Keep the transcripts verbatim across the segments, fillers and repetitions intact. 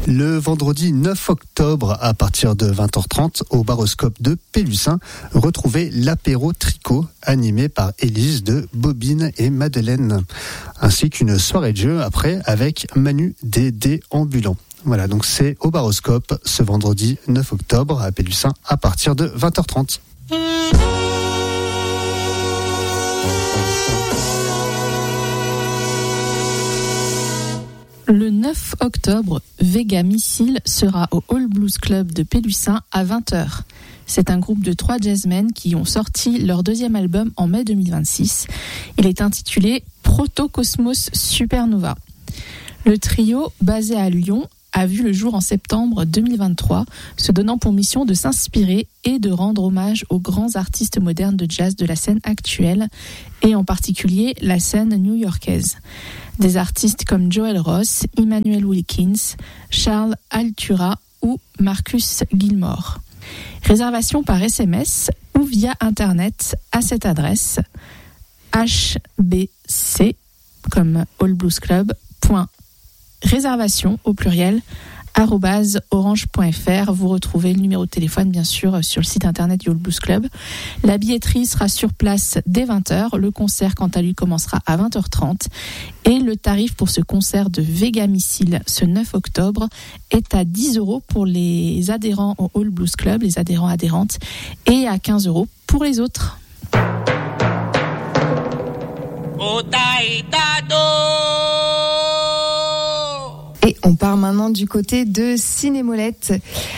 Le vendredi neuf octobre, à partir de vingt heures trente, au Baroscope de Pélussin, retrouvez l'apéro tricot animé par Élise de Bobine et Madeleine, ainsi qu'une soirée de jeu après avec Manu des Déambulants. Voilà, donc c'est au Baroscope ce vendredi neuf octobre à Pélussin à partir de vingt heures trente. Le neuf octobre, Vega Missile sera au All Blues Club de Pélussin à vingt heures. C'est un groupe de trois jazzmen qui ont sorti leur deuxième album en mai deux mille vingt-six. Il est intitulé Protocosmos Supernova. Le trio, basé à Lyon, a vu le jour en septembre deux mille vingt-trois, se donnant pour mission de s'inspirer et de rendre hommage aux grands artistes modernes de jazz de la scène actuelle, et en particulier la scène new-yorkaise. Des artistes comme Joel Ross, Emmanuel Wilkins, Charles Altura ou Marcus Gilmore. Réservation par S M S ou via Internet à cette adresse h b c comme All Blues Club, point réservation au pluriel arobase orange point f r. Vous retrouvez le numéro de téléphone bien sûr sur le site internet du All Blues Club. La billetterie sera sur place dès vingt heures. Le concert quant à lui commencera à vingt heures trente et le tarif pour ce concert de Vega Missile ce neuf octobre est à dix euros pour les adhérents au All Blues Club, les adhérents adhérentes, et à quinze euros pour les autres. Et on part maintenant du côté de Cinémolette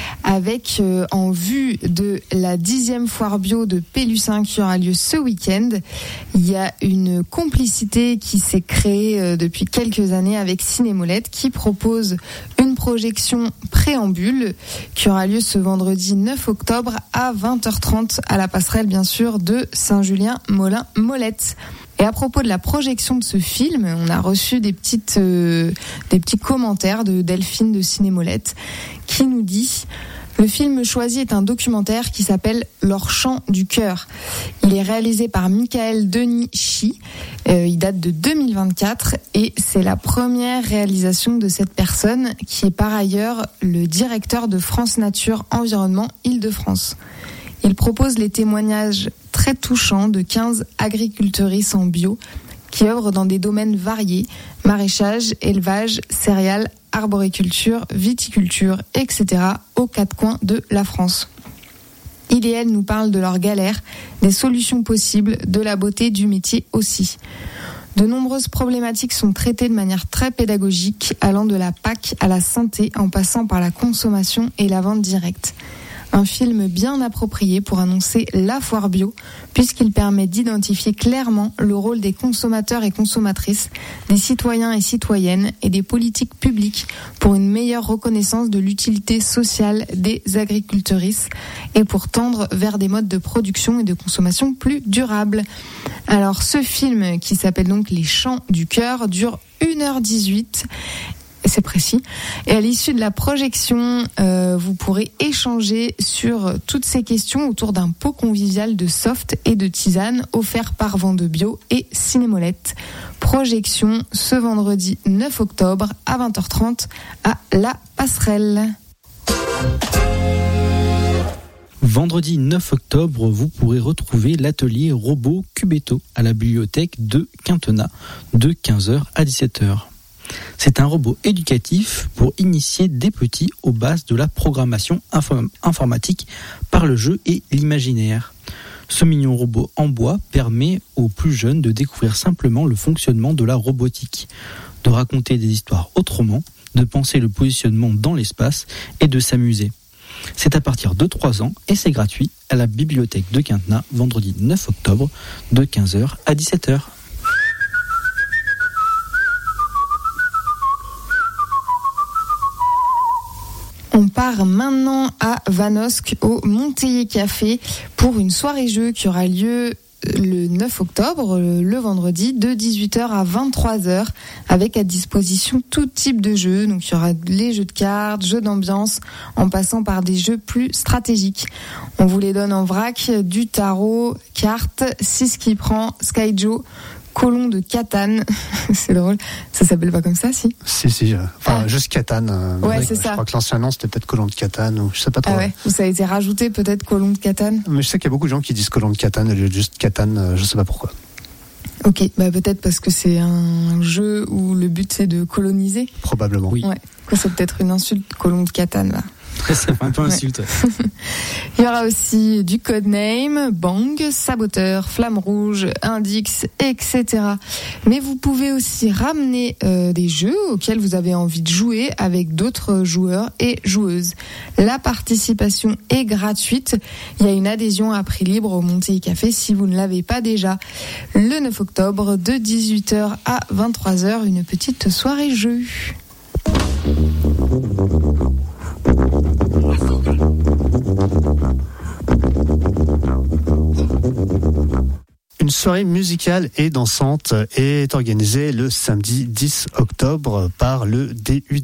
avec euh, en vue de la dixième foire bio de Pélussin qui aura lieu ce week-end. Il y a une complicité qui s'est créée euh, depuis quelques années avec Cinémolette qui propose une projection préambule qui aura lieu ce vendredi neuf octobre à vingt heures trente à la passerelle bien sûr de Saint-Julien-Molin-Molette. Et à propos de la projection de ce film, on a reçu des petites, euh, des petits commentaires de Delphine de Cinémolette qui nous dit: le film choisi est un documentaire qui s'appelle Leur chant du cœur. Il est réalisé par Michael Denis Chi. Euh, il date de deux mille vingt-quatre et c'est la première réalisation de cette personne qui est par ailleurs le directeur de France Nature Environnement Île-de-France. Il propose les témoignages très touchants de quinze agricultrices en bio qui œuvrent dans des domaines variés, maraîchage, élevage, céréales, arboriculture, viticulture, et cetera aux quatre coins de la France. Il et elle nous parlent de leurs galères, des solutions possibles, de la beauté du métier aussi. De nombreuses problématiques sont traitées de manière très pédagogique, allant de la P A C à la santé en passant par la consommation et la vente directe. Un film bien approprié pour annoncer la foire bio, puisqu'il permet d'identifier clairement le rôle des consommateurs et consommatrices, des citoyens et citoyennes et des politiques publiques pour une meilleure reconnaissance de l'utilité sociale des agricultrices et pour tendre vers des modes de production et de consommation plus durables. Alors ce film, qui s'appelle donc Les Chants du cœur, dure une heure dix-huit. C'est précis. Et à l'issue de la projection, euh, vous pourrez échanger sur toutes ces questions autour d'un pot convivial de soft et de tisane offert par Vende Bio et Cinémolette. Projection ce vendredi neuf octobre à vingt heures trente à La Passerelle. Vendredi neuf octobre, vous pourrez retrouver l'atelier Robot Cubetto à la bibliothèque de Quintenat de quinze heures à dix-sept heures. C'est un robot éducatif pour initier des petits aux bases de la programmation inform- informatique par le jeu et l'imaginaire. Ce mignon robot en bois permet aux plus jeunes de découvrir simplement le fonctionnement de la robotique, de raconter des histoires autrement, de penser le positionnement dans l'espace et de s'amuser. C'est à partir de trois ans et c'est gratuit à la bibliothèque de Quintenat, vendredi neuf octobre de quinze heures à dix-sept heures. On part maintenant à Vanosque au Monteiller Café pour une soirée jeu qui aura lieu le neuf octobre, le vendredi, de dix-huit heures à vingt-trois heures, avec à disposition tout type de jeux. Donc il y aura les jeux de cartes, jeux d'ambiance, en passant par des jeux plus stratégiques. On vous les donne en vrac, du tarot, cartes, six qui prend, Skyjo, Colon de Catane. C'est drôle. Ça s'appelle pas comme ça, si? Si, si. Enfin, ah. juste Catane. Euh, ouais, oui, c'est je ça. Je crois que l'ancien nom, c'était peut-être Colon de Catane, ou je sais pas trop. Ah ouais. Ou ça a été rajouté, peut-être, Colon de Catane. Mais je sais qu'il y a beaucoup de gens qui disent Colon de Catane, au lieu de juste Catane, euh, je sais pas pourquoi. Ok, bah peut-être parce que c'est un jeu où le but c'est de coloniser. Probablement. Oui. Ouais. C'est peut-être une insulte, Colon de Catane, là. Ça fait un peu insulte. Ouais. Il y aura aussi du codename, Bang, Saboteur, Flamme Rouge, Indix, et cetera. Mais vous pouvez aussi ramener euh, des jeux auxquels vous avez envie de jouer avec d'autres joueurs et joueuses. La participation est gratuite. Il y a une adhésion à prix libre au Montéi Café si vous ne l'avez pas déjà. Le neuf octobre, de dix-huit heures à vingt-trois heures, une petite soirée jeu. Une soirée musicale et dansante est organisée le samedi dix octobre par le D U